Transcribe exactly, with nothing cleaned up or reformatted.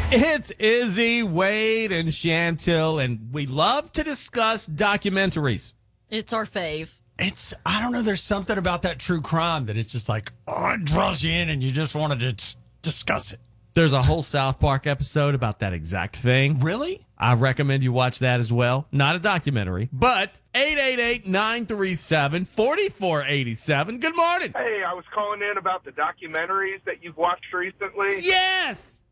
It's Izzy, Wade, and Chantil, and we love to discuss documentaries. It's our fave. It's, I don't know, there's something about that true crime that it's just like, oh, it draws you in and you just wanted to just discuss it. There's a whole South Park episode about that exact thing. Really? I recommend you watch that as well. Not a documentary, but eight eight eight, nine three seven, four four eight seven. Good morning. Hey, I was calling in about the documentaries that you've watched recently. Yes.